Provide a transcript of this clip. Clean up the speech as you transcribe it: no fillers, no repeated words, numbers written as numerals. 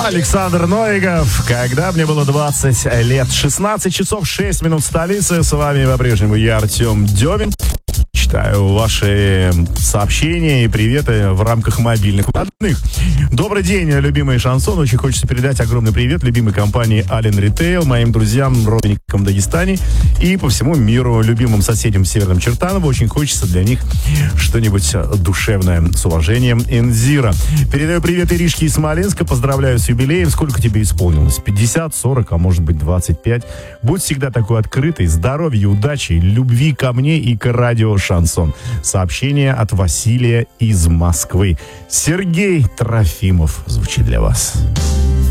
Александр Новиков. Когда мне было 20 лет, 16 часов 6 минут в столице. С вами по-прежнему я, Артем Демин. Читаю ваши сообщения и приветы в рамках мобильных выходных. Добрый день, любимый шансон. Очень хочется передать огромный привет любимой компании Allen Retail, моим друзьям, родственникам в Дагестане и по всему миру, любимым соседям в Северном Чертаново. Очень хочется для них что-нибудь душевное. С уважением, Энзира. Передаю привет Иришке из Смоленска. Поздравляю с юбилеем. Сколько тебе исполнилось? 50, 40, а может быть 25. Будь всегда такой открытый. Здоровья, удачи, любви ко мне и к радио Шансон. Сообщение от Василия из Москвы. Сергей Трофимов звучит для вас.